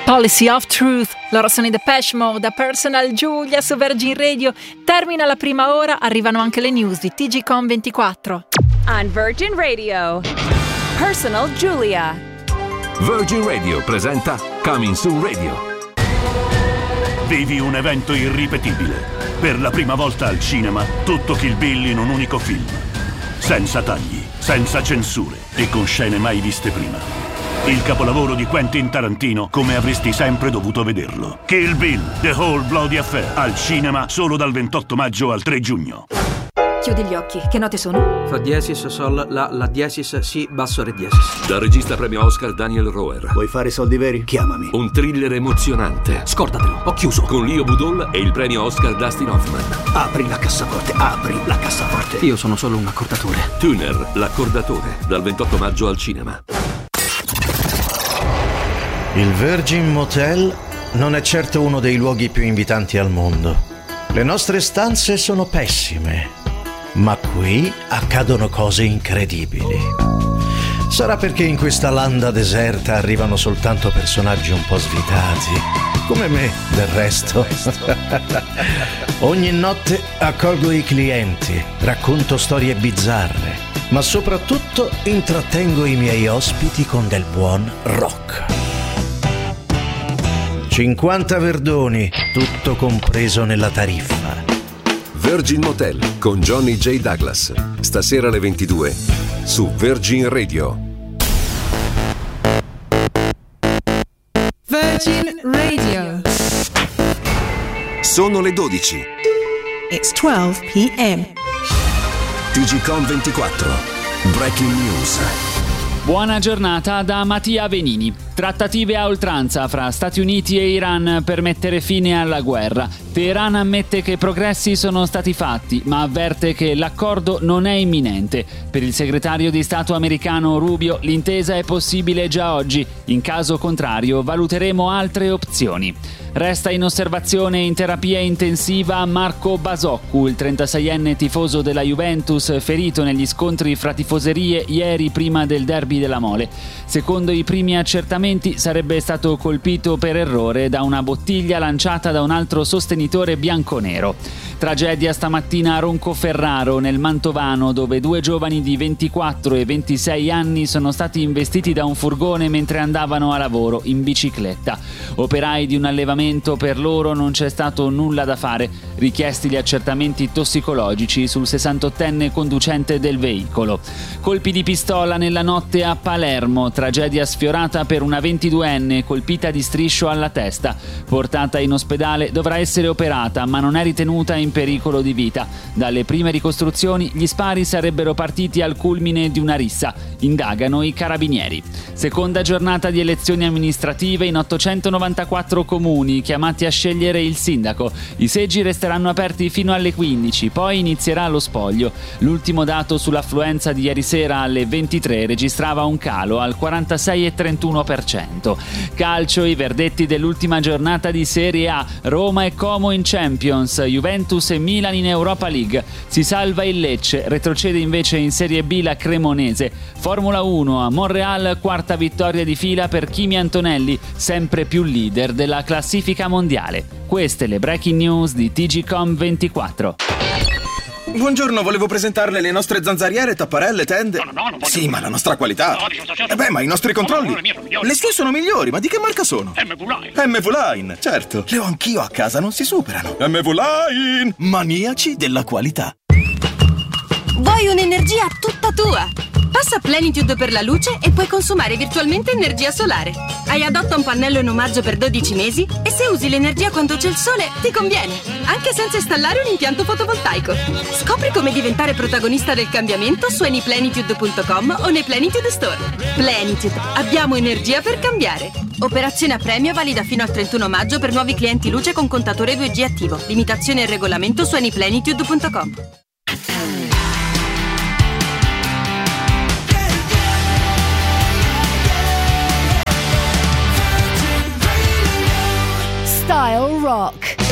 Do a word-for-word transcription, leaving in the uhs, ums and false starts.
Policy of Truth, loro sono i Depeche Mode, da Personal Giulia su Virgin Radio. Termina la prima ora, arrivano anche le news di T G Com ventiquattro. On Virgin Radio, Personal Giulia. Virgin Radio presenta Coming Soon Radio. Vivi un evento irripetibile. Per la prima volta al cinema, tutto Kill Bill in un unico film. Senza tagli, senza censure e con scene mai viste prima. Il capolavoro di Quentin Tarantino come avresti sempre dovuto vederlo. Kill Bill, The Whole Bloody Affair, al cinema solo dal ventotto maggio al tre giugno. Chiudi gli occhi, che note sono? Fa diesis, sol, la, la diesis, si, basso, re diesis. Dal regista premio Oscar Daniel Roer. Vuoi fare soldi veri? Chiamami. Un thriller emozionante. Scordatelo, ho chiuso. Con Leo Budol e il premio Oscar Dustin Hoffman. Apri la cassaforte, apri la cassaforte. Io sono solo un accordatore. Tuner, l'accordatore, dal ventotto maggio al cinema. Il Virgin Motel non è certo uno dei luoghi più invitanti al mondo. Le nostre stanze sono pessime, ma qui accadono cose incredibili. Sarà perché in questa landa deserta arrivano soltanto personaggi un po' svitati, come me del resto. Ogni notte accolgo i clienti, racconto storie bizzarre, ma soprattutto intrattengo i miei ospiti con del buon rock. cinquanta verdoni, tutto compreso nella tariffa. Virgin Motel con Johnny J. Douglas. Stasera alle ventidue su Virgin Radio. Virgin Radio. Sono le dodici. It's twelve p.m. T G Com ventiquattro. Breaking News. Buona giornata da Mattia Venini. Trattative a oltranza fra Stati Uniti e Iran per mettere fine alla guerra. Teheran ammette che progressi sono stati fatti, ma avverte che l'accordo non è imminente. Per il segretario di Stato americano Rubio, l'intesa è possibile già oggi. In caso contrario, valuteremo altre opzioni. Resta in osservazione in terapia intensiva Marco Basoccu, il trentaseienne tifoso della Juventus ferito negli scontri fra tifoserie ieri prima del derby della Mole. Secondo i primi accertamenti sarebbe stato colpito per errore da una bottiglia lanciata da un altro sostenitore bianconero. Tragedia stamattina a Roncoferraro, nel Mantovano, dove due giovani di ventiquattro e ventisei anni sono stati investiti da un furgone mentre andavano a lavoro in bicicletta. Operai di un allevamento, per loro non c'è stato nulla da fare, richiesti gli accertamenti tossicologici sul sessantottenne conducente del veicolo. Colpi di pistola nella notte a Palermo, tragedia sfiorata per una ventiduenne colpita di striscio alla testa. Portata in ospedale, dovrà essere operata, ma non è ritenuta in pericolo di vita. Dalle prime ricostruzioni, gli spari sarebbero partiti al culmine di una rissa. Indagano i carabinieri. Seconda giornata di elezioni amministrative in ottocentonovantaquattro comuni chiamati a scegliere il sindaco. I seggi resteranno aperti fino alle quindici, poi inizierà lo spoglio. L'ultimo dato sull'affluenza di ieri sera alle ventitré registrava un calo al quarantasei virgola trentuno per cento. Calcio, i verdetti dell'ultima giornata di Serie A. Roma e Como in Champions, Juventus e Milan in Europa League. Si salva il Lecce, retrocede invece in Serie B la Cremonese. Formula uno a Montreal, quarta vittoria di fila per Kimi Antonelli, sempre più leader della classifica mondiale. Queste le breaking news di T G Com ventiquattro. Buongiorno, volevo presentarle le nostre zanzariere, tapparelle, tende. No, no, no, non voglio. Sì, ma la nostra qualità. No, dico, sto certo. Eh beh, ma i nostri controlli. No, no, le mie sono migliori. Le sue sono migliori, ma di che marca sono? M V Line. M V Line, certo. Le ho anch'io a casa, non si superano. M V Line, maniaci della qualità. Vuoi un'energia tutta tua? Passa Plenitude per la luce e puoi consumare virtualmente energia solare. Hai adotta un pannello in omaggio per dodici mesi e se usi l'energia quando c'è il sole ti conviene, anche senza installare un impianto fotovoltaico. Scopri come diventare protagonista del cambiamento su anyplenitude punto com o nei Plenitude Store. Plenitude, abbiamo energia per cambiare. Operazione a premio valida fino al trentuno maggio per nuovi clienti luce con contatore due G attivo. Limitazione e regolamento su anyplenitude punto com. Style Rock.